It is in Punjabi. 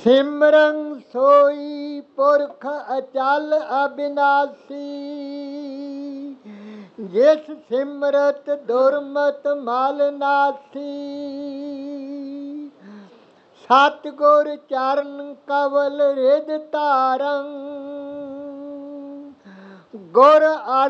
ਸਿਮਰਨ ਸੋਈ ਪੁਰਖ ਅਚਲ ਅਬਿਨਾਸੀ, ਜਿਸ ਸਿਮਰਤ ਦੁਰਮਤ ਮਲ ਨਾਸੀ। ਸਤਿਗੁਰ ਚਰਨ ਕਵਲ ਰਿਦ ਧਾਰੰ, ਗੁਰ